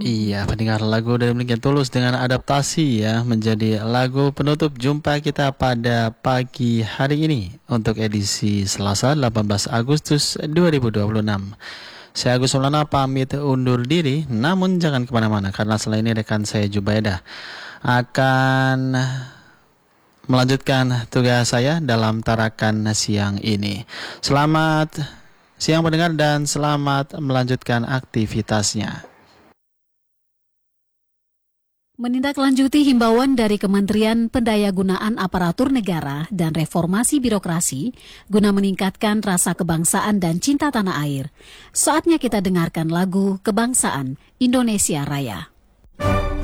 Iya, pendengar lagu dari Blinken Tulus dengan adaptasi ya menjadi lagu penutup jumpa kita pada pagi hari ini untuk edisi Selasa 18 Agustus 2026. Saya Agus Maulana pamit undur diri, namun jangan kemana-mana karena selain ini rekan saya Jubaidah akan melanjutkan tugas saya dalam tarakan siang ini. Selamat siang pendengar dan selamat melanjutkan aktivitasnya. Menindaklanjuti himbauan dari Kementerian Pendayagunaan Aparatur Negara dan Reformasi Birokrasi guna meningkatkan rasa kebangsaan dan cinta tanah air. Saatnya kita dengarkan lagu Kebangsaan Indonesia Raya.